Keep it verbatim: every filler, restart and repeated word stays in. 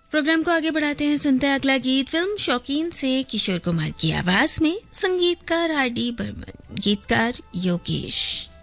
Programme को आगे बढ़ाते हैं, सुनते हैं अगला गीत फिल्म शौकीन से किशोर कुमार की आवाज में, संगीतकार आर डी बर्मन, गीतकार योगेश।